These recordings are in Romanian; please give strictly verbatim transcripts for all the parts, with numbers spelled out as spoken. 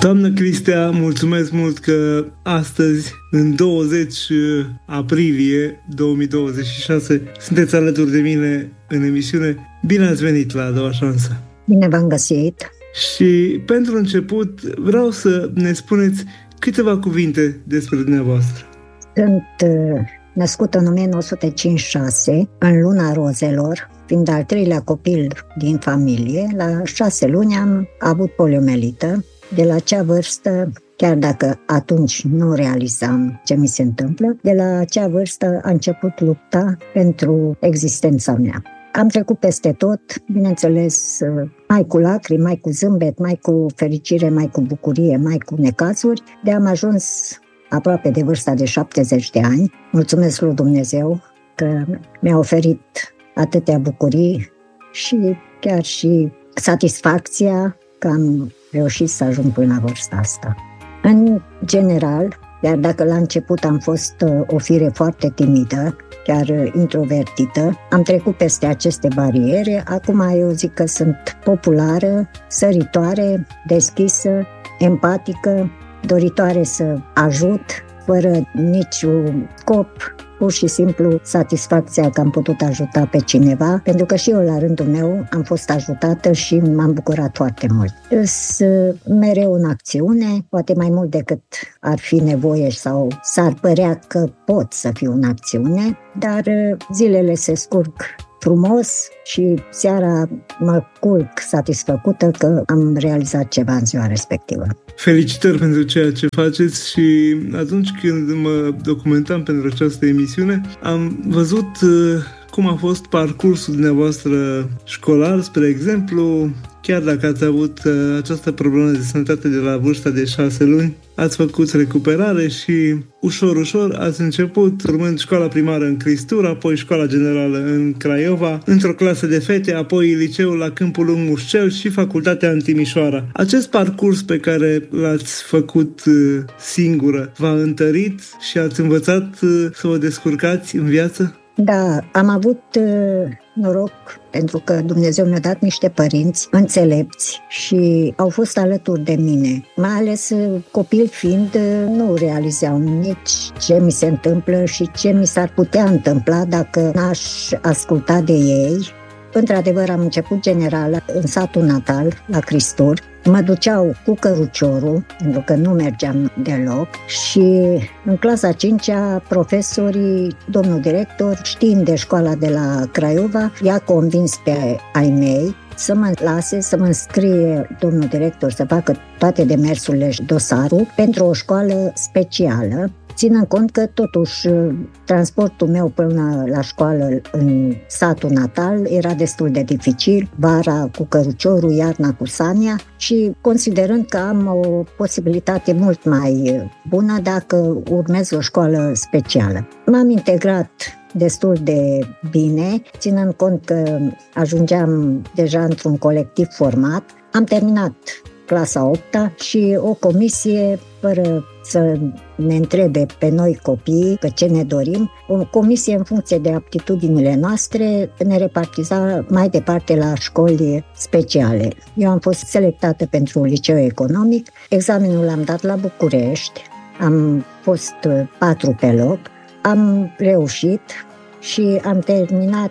Doamnă Cristea, mulțumesc mult că astăzi, în douăzeci aprilie două mii douăzeci și șase, sunteți alături de mine în emisiune. Bine ați venit la A Doua Șansă! Bine v-am găsit! Și pentru început vreau să ne spuneți câteva cuvinte despre dumneavoastră. Sunt născută în o mie nouă sute cincizeci și șase, în luna rozelor, fiind al treilea copil din familie. La șase luni am avut poliomelită. De la acea vârstă, chiar dacă atunci nu realizam ce mi se întâmplă, de la acea vârstă a început lupta pentru existența mea. Am trecut peste tot, bineînțeles, mai cu lacrimi, mai cu zâmbet, mai cu fericire, mai cu bucurie, mai cu necazuri, de am ajuns aproape de vârsta de șaptezeci de ani. Mulțumesc lui Dumnezeu că mi-a oferit atâtea bucurii și chiar și satisfacția că am reușit să ajung până la vârsta asta. În general, iar dacă la început am fost o fire foarte timidă, chiar introvertită, am trecut peste aceste bariere. Acum eu zic că sunt populară, săritoare, deschisă, empatică, doritoare să ajut, fără niciun scop, pur și simplu satisfacția că am putut ajuta pe cineva, pentru că și eu la rândul meu am fost ajutată și m-am bucurat foarte mult. Sunt mereu în acțiune, poate mai mult decât ar fi nevoie sau s-ar părea că pot să fiu în acțiune, dar zilele se scurg frumos și seara mă culc satisfăcută că am realizat ceva în ziua respectivă. Felicitări pentru ceea ce faceți și atunci când mă documentam pentru această emisiune, am văzut cum a fost parcursul dumneavoastră școlar, spre exemplu, chiar dacă ați avut această problemă de sănătate de la vârsta de șase luni, ați făcut recuperare și ușor, ușor ați început urmând școala primară în Cristur, apoi școala generală în Craiova, într-o clasă de fete, apoi liceul la Câmpul Lung Mușcel și facultatea în Timișoara. Acest parcurs pe care l-ați făcut singură v-a întărit și ați învățat să vă descurcați în viață? Da, am avut uh, noroc pentru că Dumnezeu mi-a dat niște părinți înțelepți și au fost alături de mine. Mai ales uh, copil fiind, uh, nu realizau nici ce mi se întâmplă și ce mi s-ar putea întâmpla dacă n-aș asculta de ei. Într-adevăr, am început generală în satul natal, la Cristur. Mă duceau cu căruciorul, pentru că nu mergeam deloc, și în clasa a cincea, profesorii, domnul director, știind de școala de la Craiova, i-a convins pe ai mei să mă lase, să mă înscrie domnul director să facă toate demersurile și dosarul pentru o școală specială, ținând cont că totuși transportul meu până la școală în satul natal era destul de dificil, vara cu căruciorul, iarna cu sania, și considerând că am o posibilitate mult mai bună dacă urmez o școală specială. M-am integrat destul de bine, ținând cont că ajungeam deja într-un colectiv format. Am terminat clasa a opta și o comisie, fără să ne întrebe pe noi copiii că ce ne dorim, o comisie în funcție de aptitudinile noastre ne repartiza mai departe la școli speciale. Eu am fost selectată pentru liceu economic, examenul l-am dat la București, am fost patru pe loc, am reușit și am terminat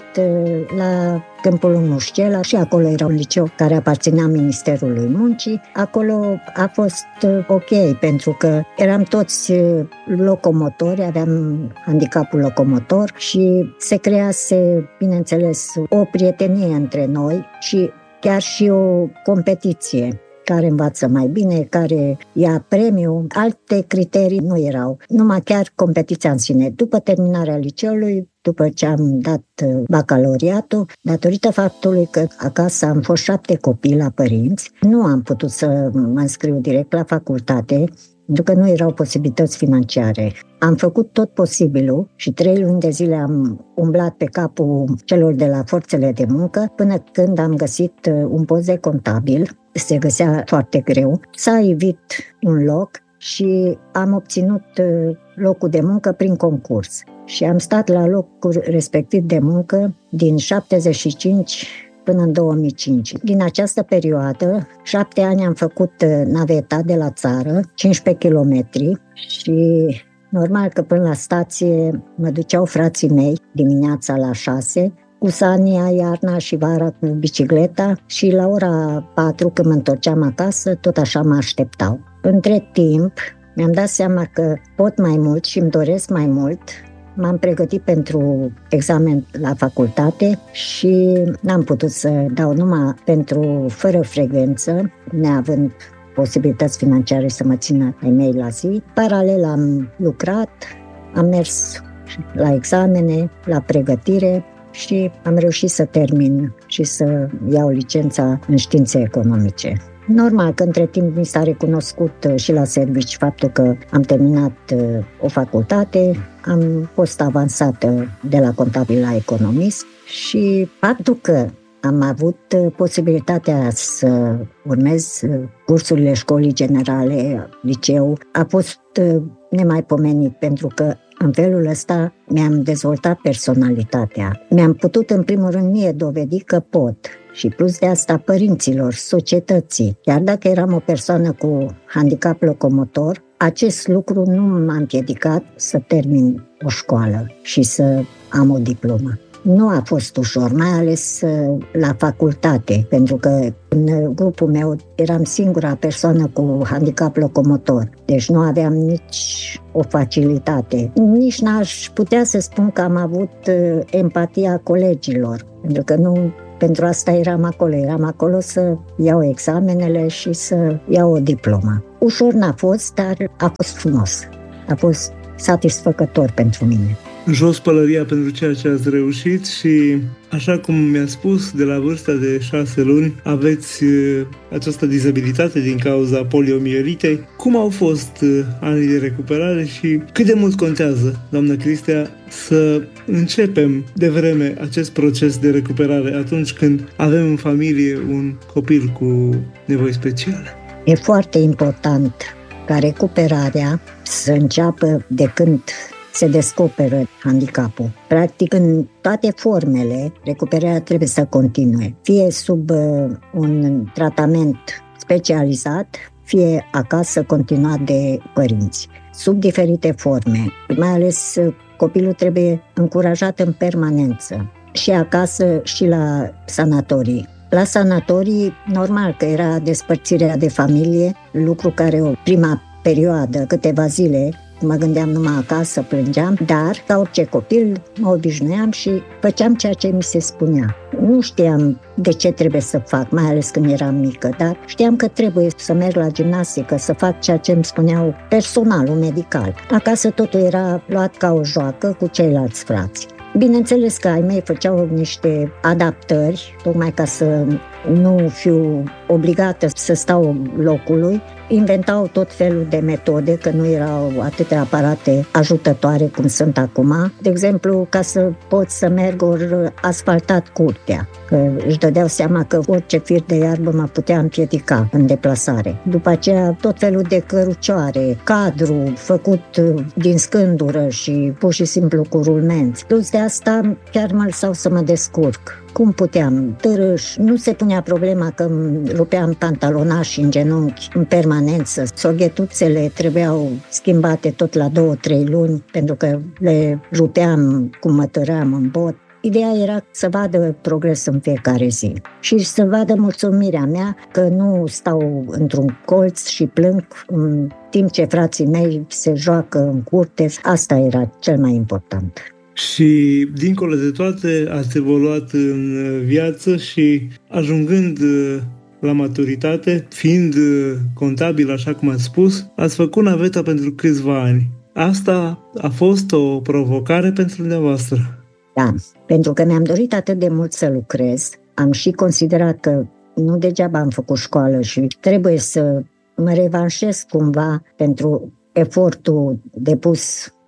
la Câmpul Lung Mușcel, și acolo era un liceu care aparținea Ministerului Muncii. Acolo a fost ok, pentru că eram toți locomotori, aveam handicapul locomotor și se crease, bineînțeles, o prietenie între noi și chiar și o competiție. Care învață mai bine, care ia premiu, alte criterii nu erau, numai chiar competiția în sine. După terminarea liceului, după ce am dat bacalaureatul, datorită faptului că acasă am fost șapte copii la părinți, nu am putut să mă înscriu direct la facultate, pentru că nu erau posibilități financiare. Am făcut tot posibilul și trei luni de zile am umblat pe capul celor de la forțele de muncă până când am găsit un post de contabil. Se găsea foarte greu. S-a evit un loc și am obținut locul de muncă prin concurs. Și am stat la locul respectiv de muncă din șaptezeci și cinci până în două mii cinci. Din această perioadă, șapte ani am făcut naveta de la țară, cincisprezece kilometri, și normal că până la stație mă duceau frații mei dimineața la șase, cu sania, iarna și vara cu bicicleta, și la ora patru, când mă întorceam acasă, tot așa mă așteptau. Între timp, mi-am dat seama că pot mai mult și îmi doresc mai mult. M-am pregătit pentru examen la facultate și n-am putut să dau numai pentru fără frecvență, neavând posibilități financiare să mă țină ai mei la zi. Paralel am lucrat, am mers la examene, la pregătire și am reușit să termin și să iau licența în științe economice. Normal că între timp mi s-a recunoscut și la servici faptul că am terminat o facultate, am fost avansată de la contabil la economist și faptul că am avut posibilitatea să urmez cursurile școlii generale, liceu, a fost nemaipomenit, pentru că în felul ăsta mi-am dezvoltat personalitatea. Mi-am putut în primul rând mie dovedi că pot. Și plus de asta părinților, societății. Chiar dacă eram o persoană cu handicap locomotor, acest lucru nu m-a împiedicat să termin o școală și să am o diplomă. Nu a fost ușor, mai ales la facultate, pentru că în grupul meu eram singura persoană cu handicap locomotor, deci nu aveam nici o facilitate. Nici n-aș putea să spun că am avut empatia colegilor, pentru că nu pentru asta eram acolo, eram acolo să iau examenele și să iau o diplomă. Ușor n-a fost, dar a fost frumos, a fost satisfăcător pentru mine. Jos pălăria pentru ceea ce ați reușit și, așa cum mi-a spus, de la vârsta de șase luni aveți această dizabilitate din cauza poliomieritei. Cum au fost anii de recuperare și cât de mult contează, doamnă Cristea, să începem de vreme acest proces de recuperare atunci când avem în familie un copil cu nevoi speciale? E foarte important ca recuperarea să înceapă de când se descoperă handicapul. Practic, în toate formele, recuperarea trebuie să continue, fie sub uh, un tratament specializat, fie acasă continuat de părinți, sub diferite forme. Mai ales uh, copilul trebuie încurajat în permanență, și acasă și la sanatorii. La sanatorii, normal că era despărțirea de familie, lucru care o prima perioadă, câteva zile, mă gândeam numai acasă, plângeam, dar, ca orice copil, mă obișnuiam și făceam ceea ce mi se spunea. Nu știam de ce trebuie să fac, mai ales când eram mică, dar știam că trebuie să merg la gimnastică, să fac ceea ce îmi spuneau personalul medical. Acasă totul era luat ca o joacă cu ceilalți frați. Bineînțeles că ai mei făceau niște adaptări, tocmai ca să nu fiu obligată să stau locului. Inventau tot felul de metode, că nu erau atâtea aparate ajutătoare cum sunt acum. De exemplu, ca să poți să merg, ori asfaltat curtea, că își dădeau seama că orice fir de iarbă mă putea împiedica în deplasare. După aceea, tot felul de cărucioare, cadru făcut din scândură și pur și simplu cu rulmenți. Plus de asta, chiar mă lăsau să mă descurc. Cum puteam, târâș, nu se punea problema că îmi rupeam pantalonașii în genunchi în permanență. Soghetuțele trebuiau schimbate tot la două, trei luni, pentru că le rupeam cum mă târâam în bot. Ideea era să vadă progres în fiecare zi și să vadă mulțumirea mea că nu stau într-un colț și plâng în timp ce frații mei se joacă în curte. Asta era cel mai important. Și, dincolo de toate, ați evoluat în viață și, ajungând la maturitate, fiind contabil, așa cum ați spus, ați făcut naveta pentru câțiva ani. Asta a fost o provocare pentru dumneavoastră. Da, pentru că mi-am dorit atât de mult să lucrez, am și considerat că nu degeaba am făcut școală și trebuie să mă revanșez cumva pentru efortul depus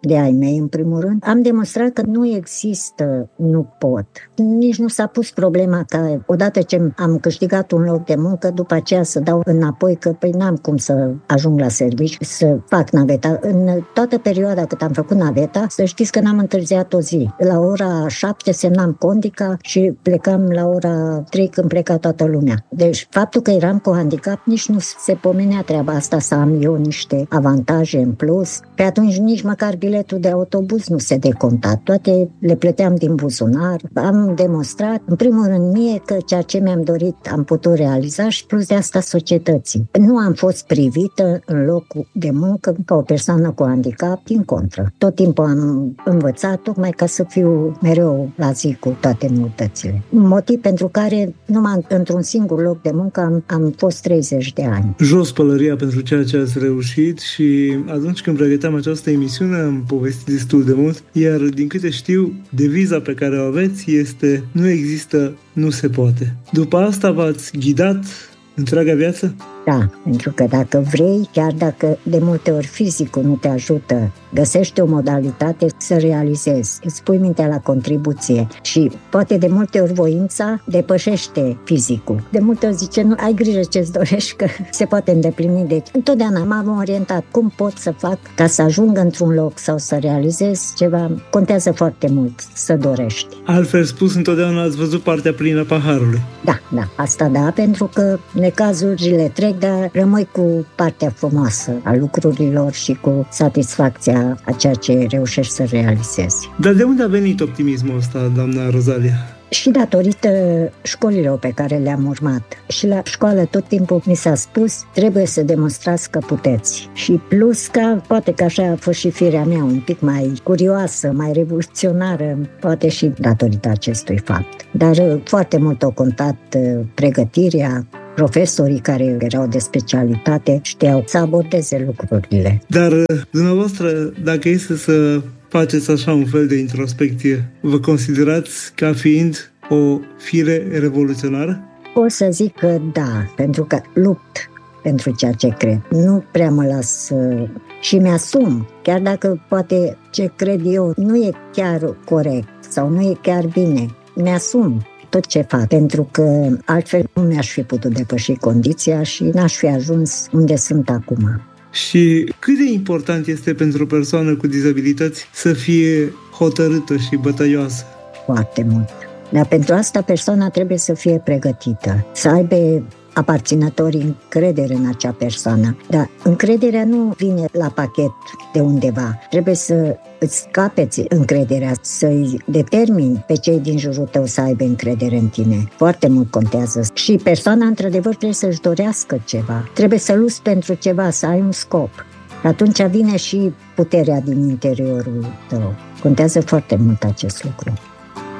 de ai mei, în primul rând, am demonstrat că nu există nu pot. Nici nu s-a pus problema ca odată ce am câștigat un loc de muncă, după aceea să dau înapoi, că păi n-am cum să ajung la serviciu, să fac naveta. În toată perioada cât am făcut naveta, să știți că n-am întârziat o zi. La ora șapte semnam condica și plecam la ora trei când pleca toată lumea. Deci faptul că eram cu handicap nici nu se pomenea treaba asta, să am eu niște avantaje în plus. Pe atunci nici măcar biletul de autobuz nu se deconta. Toate le plăteam din buzunar. Am demonstrat, în primul rând mie, că ceea ce mi-am dorit am putut realiza și plus de asta societății. Nu am fost privită în locul de muncă ca o persoană cu handicap, din contră. Tot timpul am învățat tocmai ca să fiu mereu la zi cu toate noutățile. Motiv pentru care numai într-un singur loc de muncă am, am fost treizeci de ani. Jos pălăria pentru ceea ce ați reușit și atunci când pregăteam această emisiune am povestit destul de mult, iar din câte știu, deviza pe care o aveți este nu există, nu se poate. După asta v-ați ghidat întreaga viață? Da, pentru că dacă vrei, chiar dacă de multe ori fizicul nu te ajută, găsești o modalitate să realizezi, îți pui mintea la contribuție și poate de multe ori voința depășește fizicul. De multe ori zice, nu, ai grijă ce-ți dorești că se poate îndeplini. Deci întotdeauna m-am orientat cum pot să fac ca să ajung într-un loc sau să realizez ceva. Contează foarte mult să dorești. Altfel spus, întotdeauna ați văzut partea plină a paharului. Da, da, asta da, pentru că necazurile trec, dar rămâi cu partea frumoasă a lucrurilor și cu satisfacția a ceea ce reușești să realizezi. Dar de unde a venit optimismul ăsta, doamna Rozalia? Și datorită școlilor pe care le-am urmat. Și la școală tot timpul mi s-a spus, trebuie să demonstrați că puteți. Și plus că, poate că așa a fost și firea mea, un pic mai curioasă, mai revoluționară, poate și datorită acestui fapt. Dar foarte mult au contat pregătirea, profesorii care erau de specialitate știau să abordeze lucrurile. Dar dumneavoastră, dacă este să faceți așa un fel de introspecție, vă considerați ca fiind o fire revoluționară? O să zic că da, pentru că lupt pentru ceea ce cred. Nu prea mă las și mi-asum, chiar dacă poate ce cred eu nu e chiar corect sau nu e chiar bine, mi-asum tot ce fac, pentru că altfel nu mi-aș fi putut depăși condiția și n-aș fi ajuns unde sunt acum. Și cât de important este pentru o persoană cu dizabilități să fie hotărâtă și bătăioasă? Foarte mult. Dar pentru asta persoana trebuie să fie pregătită, să aibă aparținătorii încredere în acea persoană. Dar încrederea nu vine la pachet de undeva. Trebuie să îți capeți încrederea, să-i determini pe cei din jurul tău să aibă încredere în tine. Foarte mult contează. Și persoana, într-adevăr, trebuie să-și dorească ceva. Trebuie să lupți pentru ceva, să ai un scop. Atunci vine și puterea din interiorul tău. Contează foarte mult acest lucru.